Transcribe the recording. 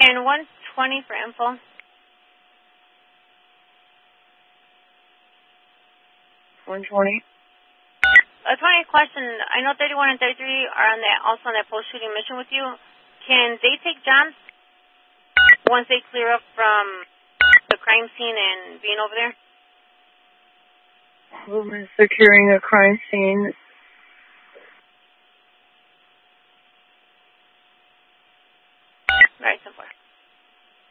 And 120 for info. 120. A 20 question. I know 31 and 33 are also on that post-shooting mission with you. Can they take jobs once they clear up from the crime scene and being over there? Securing a crime scene